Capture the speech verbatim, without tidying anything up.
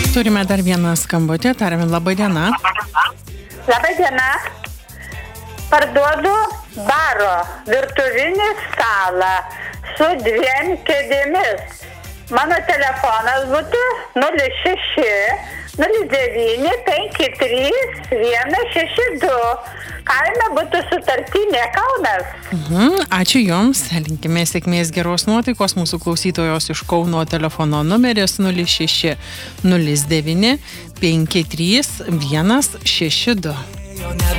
Turime dar vieną skambutį, tariame labai diena. Labai diena. Parduodu baro virtuvinį stalą su dviem kėdėmis. Mano telefonas būtų nulis šeši nulis devyni penki trys vienas šeši du. Kaime būtų Sutartinė, Kaunas. Mhm, ačiū Jums, linkime sėkmės, geros nuotaikos. Mūsų klausytojos iš Kauno telefono numeris nulis šeši nulis devyni penki trys vienas šeši du.